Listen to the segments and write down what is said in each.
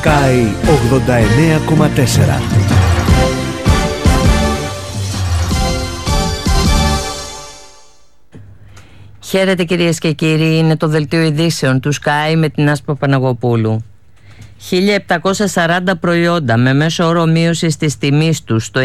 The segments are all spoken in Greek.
Sky 89,4. Χαίρετε κυρίες και κύριοι, είναι το δελτίο ειδήσεων του Sky με την Άσπα Παναγοπούλου. 1.740 προϊόντα με μέσο όρο μείωση της τιμής τους στο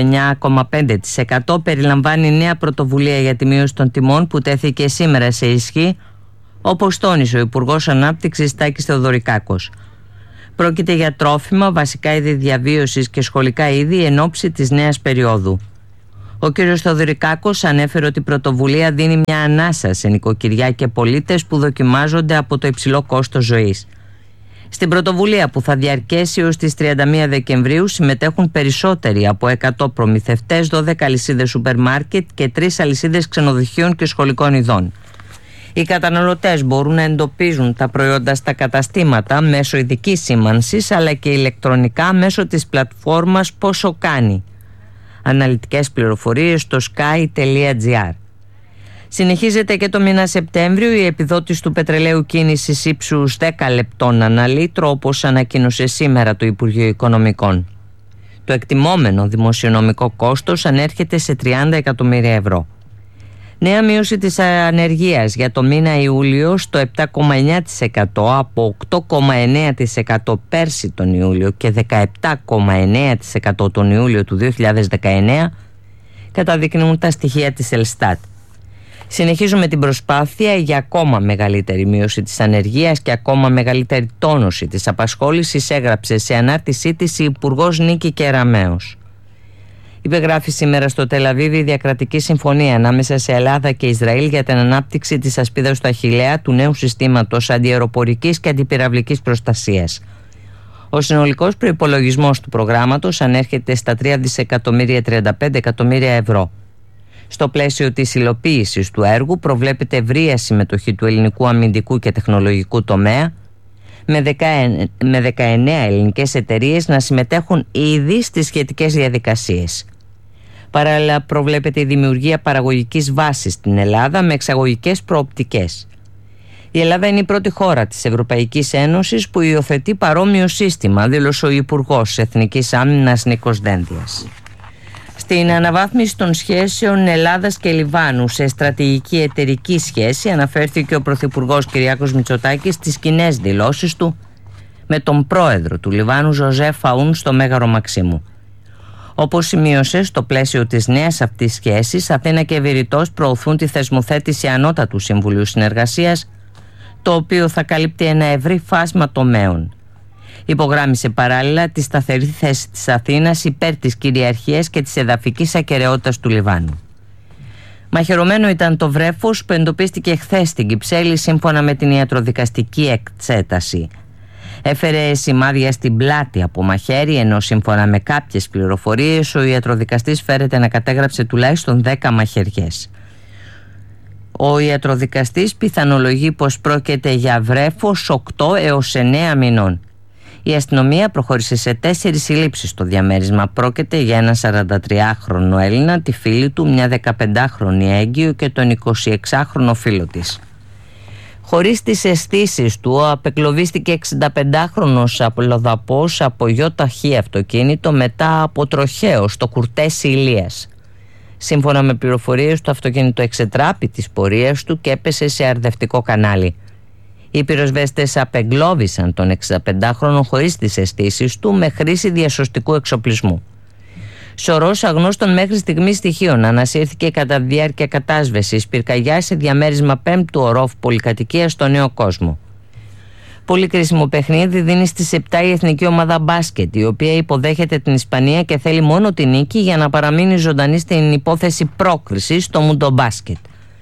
9,5% περιλαμβάνει νέα πρωτοβουλία για τη μείωση των τιμών που τέθηκε σήμερα σε ισχύ, όπως τόνισε ο Υπουργός Ανάπτυξης Τάκης Θεοδωρικάκος. Πρόκειται για τρόφιμα, βασικά είδη διαβίωσης και σχολικά είδη εν ώψη της νέας περίοδου. Ο κ. Θεοδωρικάκος ανέφερε ότι η πρωτοβουλία δίνει μια ανάσα σε νοικοκυριά και πολίτες που δοκιμάζονται από το υψηλό κόστος ζωής. Στην πρωτοβουλία που θα διαρκέσει ως τις 31 Δεκεμβρίου συμμετέχουν περισσότεροι από 100 προμηθευτές, 12 αλυσίδες σούπερ μάρκετ και 3 αλυσίδες ξενοδοχείων και σχολικών ειδών. Οι καταναλωτές μπορούν να εντοπίζουν τα προϊόντα στα καταστήματα μέσω ειδικής σήμανσης αλλά και ηλεκτρονικά μέσω της πλατφόρμας Πόσο Κάνει. Αναλυτικές πληροφορίες στο sky.gr. Συνεχίζεται και το μήνα Σεπτέμβριο η επιδότηση του πετρελαίου κίνησης ύψους 10 λεπτών ανά λίτρο, όπως ανακοίνωσε σήμερα το Υπουργείο Οικονομικών. Το εκτιμόμενο δημοσιονομικό κόστος ανέρχεται σε 30 εκατομμύρια ευρώ. Νέα μείωση της ανεργίας για το μήνα Ιούλιο στο 7,9% από 8,9% πέρσι τον Ιούλιο και 17,9% τον Ιούλιο του 2019, καταδεικνύουν τα στοιχεία της Ελστάτ. Συνεχίζουμε την προσπάθεια για ακόμα μεγαλύτερη μείωση της ανεργίας και ακόμα μεγαλύτερη τόνωση της απασχόλησης, έγραψε σε ανάρτησή της η Υπουργός Νίκη Κεραμέως. Υπεγράφει σήμερα στο Τελαβίβι η διακρατική συμφωνία ανάμεσα σε Ελλάδα και Ισραήλ για την ανάπτυξη της ασπίδας του Αχιλλέα, του νέου συστήματος αντιαεροπορικής και αντιπυραυλικής προστασίας. Ο συνολικός προϋπολογισμός του προγράμματος ανέρχεται στα 3.035 εκατομμύρια ευρώ. Στο πλαίσιο της υλοποίησης του έργου προβλέπεται ευρεία συμμετοχή του ελληνικού αμυντικού και τεχνολογικού τομέα, με 19 ελληνικές εταιρείες να συμμετέχουν ήδη στις σχετικές διαδικασίες. Παράλληλα προβλέπεται η δημιουργία παραγωγικής βάσης στην Ελλάδα με εξαγωγικές προοπτικές. Η Ελλάδα είναι η πρώτη χώρα της Ευρωπαϊκής Ένωσης που υιοθετεί παρόμοιο σύστημα, δήλωσε ο Υπουργός Εθνικής Άμυνας Νίκος Δένδιας. Στην αναβάθμιση των σχέσεων Ελλάδας και Λιβάνου σε στρατηγική εταιρική σχέση αναφέρθηκε ο Πρωθυπουργός Κυριάκος Μητσοτάκης στις κοινές δηλώσεις του με τον πρόεδρο του Λιβάνου Ζωζέφ Αούν στο Μέγαρο Μαξίμου. Όπως σημείωσε, στο πλαίσιο της νέας αυτής σχέσης, Αθήνα και Βηρητός προωθούν τη θεσμοθέτηση Ανώτατου Συμβουλίου Συνεργασίας, το οποίο θα καλύπτει ένα ευρύ φάσμα τομέων. Υπογράμμισε παράλληλα τη σταθερή θέση της Αθήνας υπέρ της κυριαρχίας και της εδαφικής ακεραιότητας του Λιβάνου. Μαχαιρωμένο ήταν το βρέφος που εντοπίστηκε χθες στην Κυψέλη σύμφωνα με την ιατροδικαστική εξέταση. Έφερε σημάδια στην πλάτη από μαχαίρι, ενώ σύμφωνα με κάποιες πληροφορίες ο ιατροδικαστής φέρεται να κατέγραψε τουλάχιστον 10 μαχαιριές. Ο ιατροδικαστής πιθανολογεί πως πρόκειται για βρέφος 8 έως 9 μηνών. Η αστυνομία προχώρησε σε 4 συλλήψεις στο διαμέρισμα. Πρόκειται για ένα 43χρονο Έλληνα, τη φίλη του, μια 15χρονη έγκυο και τον 26χρονο φίλο της. Χωρίς τις αισθήσεις του, απεκλωβίστηκε 65χρονος απλοδαπός από γιοταχή αυτοκίνητο μετά από τροχαίο στο Κουρτέσι Ηλίας. Σύμφωνα με πληροφορίες, το αυτοκίνητο εξετράπη της πορείας του και έπεσε σε αρδευτικό κανάλι. Οι πυροσβέστες απεγκλώβησαν τον 65χρονο χωρίς τις αισθήσεις του με χρήση διασωστικού εξοπλισμού. Σωρός αγνώστων μέχρι στιγμής στοιχείων ανασύρθηκε κατά τη διάρκεια κατάσβεσης πυρκαγιάς σε διαμέρισμα 5ου ορόφου πολυκατοικίας στο Νέο Κόσμο. Πολύ κρίσιμο παιχνίδι δίνει στις 7 η εθνική ομάδα μπάσκετ, η οποία υποδέχεται την Ισπανία και θέλει μόνο την νίκη για να παραμείνει ζωντανή στην υπόθεση πρόκρισης στο Μουντομπάσκετ.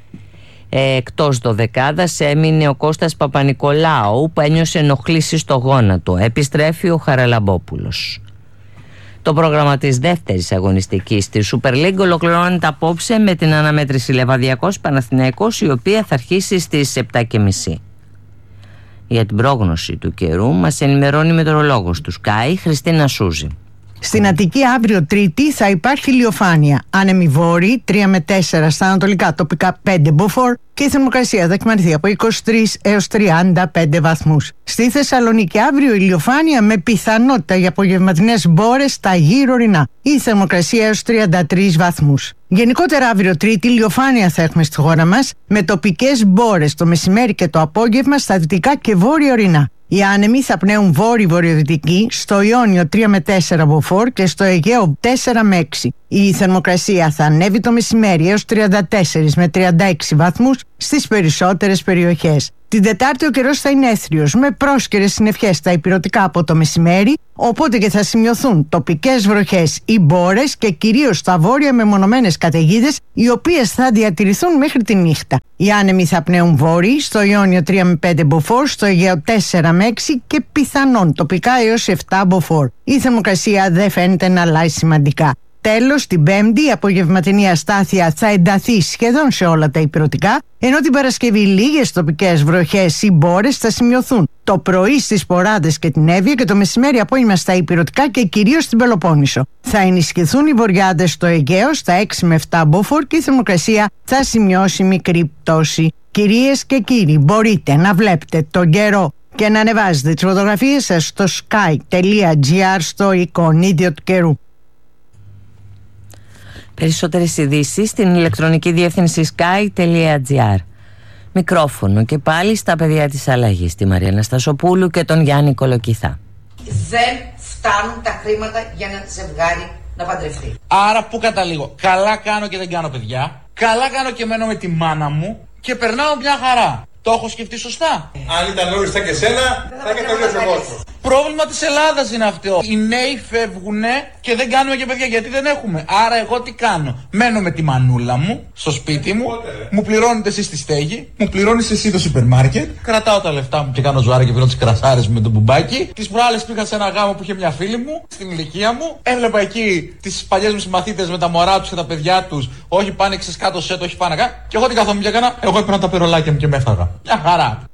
Εκτός δωδεκάδας έμεινε ο Κώστας Παπα-Νικολάου που ένιωσε ενοχλήσεις στο γόνατο. Επιστρέφει ο Χαραλαμπόπουλος. Το πρόγραμμα της δεύτερης αγωνιστικής της Super League ολοκληρώνεται απόψε με την αναμέτρηση Λεβαδιακός Παναθηναϊκός, η οποία θα αρχίσει στις 7.30. Για την πρόγνωση του καιρού μας ενημερώνει η μετεωρολόγος του Sky, Χριστίνα Σούζη. Στην Αττική αύριο Τρίτη θα υπάρχει ηλιοφάνεια. Άνεμοι βόρειοι 3 με 4 στα ανατολικά, τοπικά 5 μποφόρ και η θερμοκρασία θα εκμανθεί από 23 έως 35 βαθμούς. Στη Θεσσαλονίκη αύριο ηλιοφάνεια με πιθανότητα για απογευματινές μπόρες στα γύρω ορεινά. Η θερμοκρασία έως 33 βαθμούς. Γενικότερα αύριο Τρίτη ηλιοφάνεια θα έχουμε στη χώρα μας με τοπικές μπόρες το μεσημέρι και το απόγευμα στα δυτικά και βόρεια ορεινά. Οι άνεμοι θα πνέουν βόρειο-βορειοδυτική, στο Ιόνιο 3 με 4 μποφόρ και στο Αιγαίο 4 με 6. Η θερμοκρασία θα ανέβει το μεσημέρι έως 34 με 36 βαθμούς στις περισσότερες περιοχές. Την Τετάρτη ο καιρός θα είναι έθριος με πρόσκαιρες συννεφιές στα ηπειρωτικά από το μεσημέρι, οπότε και θα σημειωθούν τοπικές βροχές ή μπόρες και κυρίως στα βόρεια μεμονωμένες καταιγίδες, οι οποίες θα διατηρηθούν μέχρι τη νύχτα. Οι άνεμοι θα πνέουν βόρειοι, στο Ιόνιο 3 με 5 μποφόρ, στο Αιγαίο 4 με 6 και πιθανόν τοπικά έως 7 μποφόρ. Η θερμοκρασία δεν φαίνεται να αλλάζει σημαντικά. Τέλος, την Πέμπτη η απογευματινή αστάθεια θα ενταθεί σχεδόν σε όλα τα ηπειρωτικά, ενώ την Παρασκευή λίγες τοπικές βροχές ή μπόρες θα σημειωθούν το πρωί στις Ποράδες και την Εύβοια και το μεσημέρι απόγευμα στα ηπειρωτικά και κυρίως στην Πελοπόννησο. Θα ενισχυθούν οι βορειάδες στο Αιγαίο στα 6 με 7 μποφόρ και η θερμοκρασία θα σημειώσει μικρή πτώση. Κυρίες και κύριοι, μπορείτε να βλέπετε τον καιρό και να ανεβάζετε τις φωτογραφίες σας στο sky.gr στο εικονίδιο του καιρού. Περισσότερες ειδήσεις στην ηλεκτρονική διεύθυνση sky.gr. Μικρόφωνο και πάλι στα παιδιά της αλλαγής, τη Μαρία Αναστασοπούλου και τον Γιάννη Κολοκυθά. Δεν φτάνουν τα χρήματα για ένα ζευγάρι να παντρευτεί. Άρα που καταλήγω? Καλά κάνω και δεν κάνω παιδιά. Καλά κάνω και μένω με τη μάνα μου και περνάω μια χαρά. Το έχω σκεφτεί σωστά? Αν ήταν όλοι στα και σένα, θα είχε τελειώσει ο κόσμος. Πρόβλημα της Ελλάδας είναι αυτό. Οι νέοι φεύγουνε και δεν κάνουμε και παιδιά γιατί δεν έχουμε. Άρα εγώ τι κάνω? Μένω με τη μανούλα μου στο σπίτι μου. Μου πληρώνετε εσείς τη στέγη. Μου πληρώνεις εσύ το σούπερ μάρκετ. Κρατάω τα λεφτά μου και κάνω ζωάρα και πίνω τις κρασάρες με τον μπουμπάκι. Τις προάλλες πήγα σε ένα γάμο που είχε μια φίλη μου στην ηλικία μου. Έβλεπα εκεί τις παλιές μου μαθήτες με τα μωρά τους και τα παιδιά τους. Όχι πάνε κάτω σετ, όχι πάνε κάτω. Και εγώ τι καθόμουν και έκανα? Εγώ έπαιρνα τα περολάκια μου και με έφαγα. Μια χαρά.